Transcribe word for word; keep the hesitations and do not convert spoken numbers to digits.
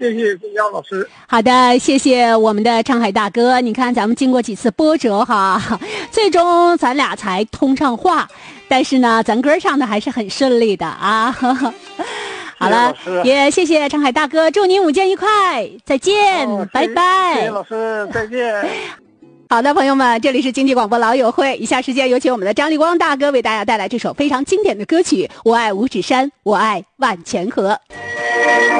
谢谢钟佳老师。 好的，谢谢我们的唱海大哥。你看咱们经过几次波折哈，最终咱俩才通上话，但是呢咱歌唱的还是很顺利的啊。好了，也谢谢唱海大哥，祝您午间愉快，再见， 哦、 拜拜。 谢谢老师，再见。 好的，朋友们，这里是经济广播老友会，以下时间有请我们的张立光大哥为大家带来这首非常经典的歌曲《我爱五指山，我爱万泉河》。